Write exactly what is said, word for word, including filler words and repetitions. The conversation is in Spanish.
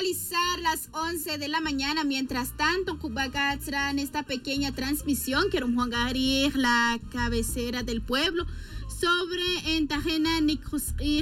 actualizar las once de la mañana. Mientras tanto, Cubagatsra en esta pequeña transmisión, quiero Juan Gabriel, la cabecera del pueblo, sobre en Tajena Nikhus